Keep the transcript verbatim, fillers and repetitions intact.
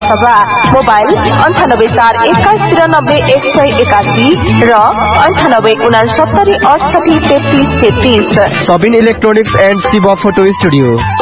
अथवा मोबाइल अन्ठानब्बे चार एक्काइस तिरानब्बे एक सय एकासी र अन्ठानब्बे उनासत्तरी अडसठी तेत्तीस तेत्तीस। Sabin electronics and Shiv photo studio.